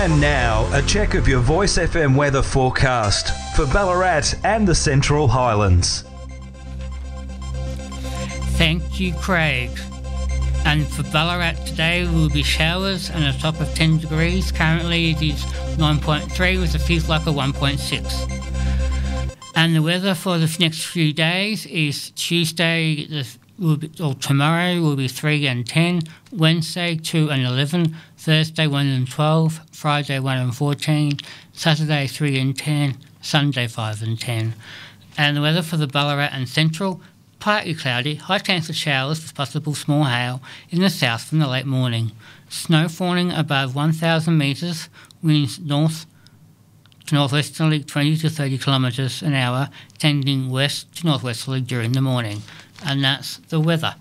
And now, a check of your Voice FM weather forecast for Ballarat and the Central Highlands. Thank you, Craig. And for Ballarat today will be showers and a top of 10 degrees. Currently it is 9.3 with a feels like a 1.6. And the weather for the next few days is Tuesday tomorrow will be 3 and 10, Wednesday 2 and 11, Thursday 1 and 12, Friday 1 and 14, Saturday 3 and 10, Sunday 5 and 10. And the weather for the Ballarat and Central, partly cloudy, high chance of showers with possible small hail in the south from the late morning. Snow falling above 1,000 metres, winds north to northwesterly 20 to 30 kilometres an hour, tending west to northwesterly during the morning. And that's the weather.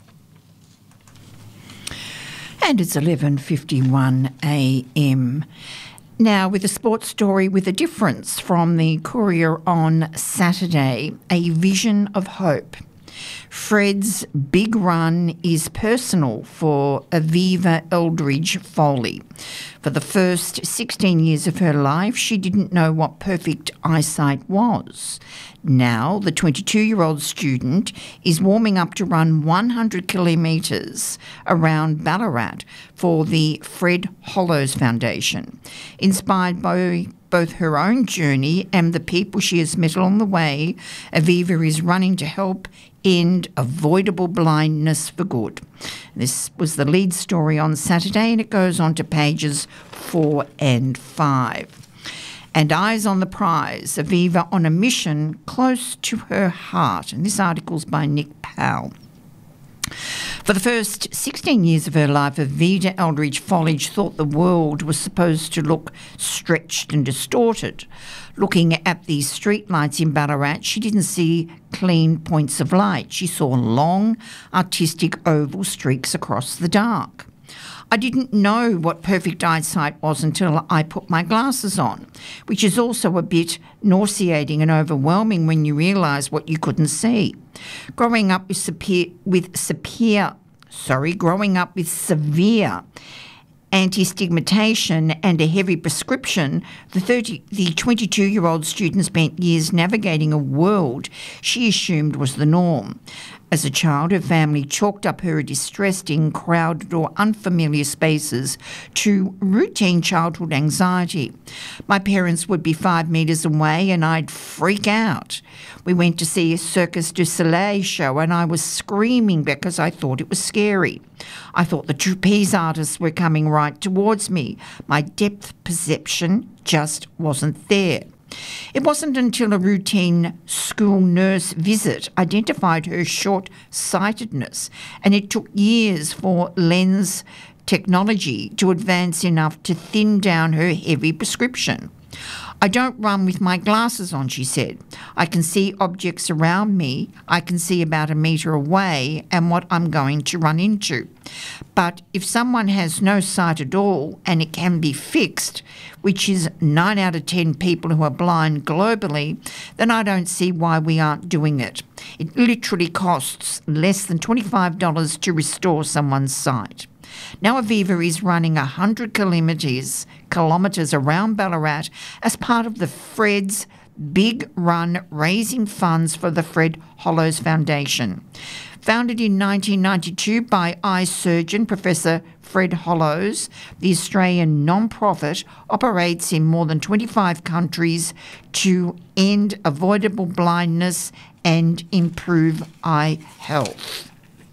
And it's 11:51 a.m. Now, with a sports story with a difference from the Courier on Saturday, a vision of hope. Fred's big run is personal for Aviva Eldridge Foley. For the first 16 years of her life, she didn't know what perfect eyesight was. Now, the 22-year-old student is warming up to run 100 kilometres around Ballarat for the Fred Hollows Foundation. Inspired by both her own journey and the people she has met along the way, Aviva is running to help end avoidable blindness for good. This was the lead story on Saturday, and it goes on to pages 4 and 5. And eyes on the prize, Aviva on a mission close to her heart. And this article's by Nick Powell. For the first 16 years of her life, Aviva Eldridge Foley thought the world was supposed to look stretched and distorted. Looking at the streetlights in Ballarat, she didn't see clean points of light. She saw long, artistic oval streaks across the dark. I didn't know what perfect eyesight was until I put my glasses on, which is also a bit nauseating and overwhelming when you realise what you couldn't see. Growing up with severe anti-stigmatation and a heavy prescription, the 22-year-old student spent years navigating a world she assumed was the norm. As a child, her family chalked up her distress in crowded or unfamiliar spaces to routine childhood anxiety. My parents would be 5 metres away and I'd freak out. We went to see a Circus du Soleil show and I was screaming because I thought it was scary. I thought the trapeze artists were coming right towards me. My depth perception just wasn't there. It wasn't until a routine school nurse visit identified her short-sightedness, and it took years for lens technology to advance enough to thin down her heavy prescription. I don't run with my glasses on, she said. I can see objects around me. I can see about a metre away and what I'm going to run into. But if someone has no sight at all and it can be fixed, which is 9 out of 10 people who are blind globally, then I don't see why we aren't doing it. It literally costs less than $25 to restore someone's sight. Now Aviva is running 100 kilometres around Ballarat as part of the Fred's Big Run, raising funds for the Fred Hollows Foundation. Founded in 1992 by eye surgeon Professor Fred Hollows, the Australian non-profit operates in more than 25 countries to end avoidable blindness and improve eye health.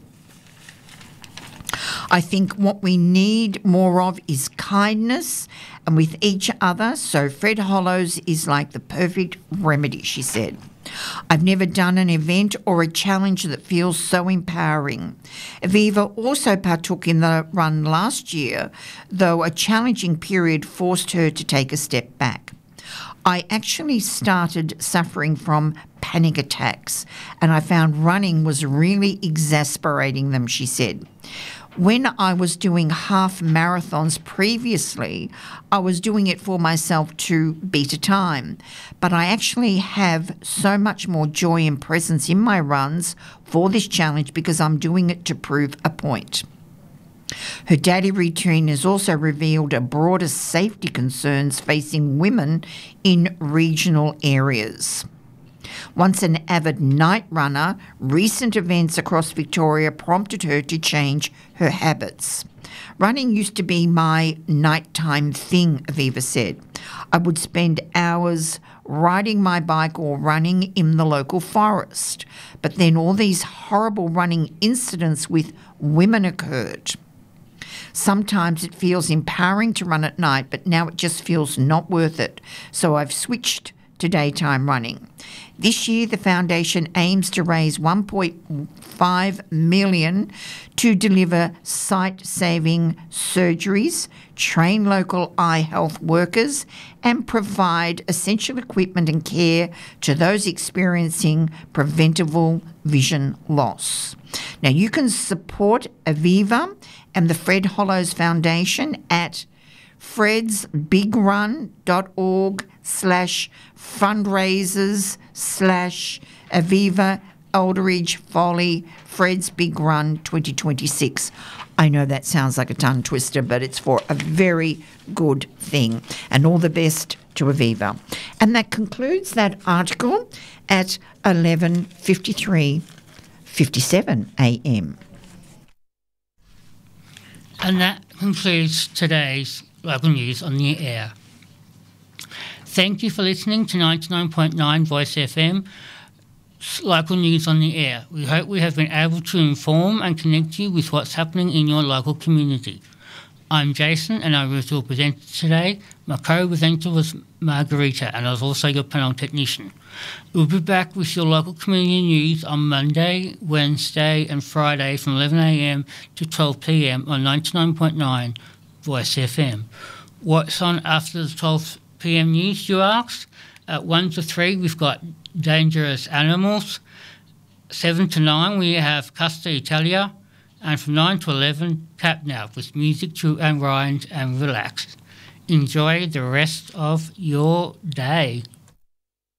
I think what we need more of is kindness and with each other, so Fred Hollows is like the perfect remedy, she said. I've never done an event or a challenge that feels so empowering. Aviva also partook in the run last year, though a challenging period forced her to take a step back. I actually started suffering from panic attacks, and I found running was really exasperating them, she said. When I was doing half marathons previously, I was doing it for myself to beat a time. But I actually have so much more joy and presence in my runs for this challenge because I'm doing it to prove a point. Her daily routine has also revealed a broader safety concerns facing women in regional areas. Once an avid night runner, recent events across Victoria prompted her to change her habits. Running used to be my nighttime thing, Aviva said. I would spend hours riding my bike or running in the local forest. But then all these horrible running incidents with women occurred. Sometimes it feels empowering to run at night, but now it just feels not worth it. So I've switched to daytime running. This year, the foundation aims to raise $1.5 million to deliver sight-saving surgeries, train local eye health workers, and provide essential equipment and care to those experiencing preventable vision loss. Now, you can support Aviva and the Fred Hollows Foundation at fredsbigrun.org/fundraisers/Aviva Eldridge Foley Fred's Big Run 2026. I know that sounds like a tongue twister, but it's for a very good thing. And all the best to Aviva. And that concludes that article at 11:57 a.m. And that concludes today's local news on the air. Thank you for listening to 99.9 Voice FM, local news on the air. We hope we have been able to inform and connect you with what's happening in your local community. I'm Jason and I was your presenter today. My co-presenter was Margarita and I was also your panel technician. We'll be back with your local community news on Monday, Wednesday and Friday from 11 a.m. to 12 p.m. on 99.9 Voice FM. What's on after the 12 p.m. news, you asked? At 1 to 3 we've got Dangerous Animals. 7 to 9 we have Casta Italia. And from 9 to 11, Tap Now with music to unwind and relax. Enjoy the rest of your day.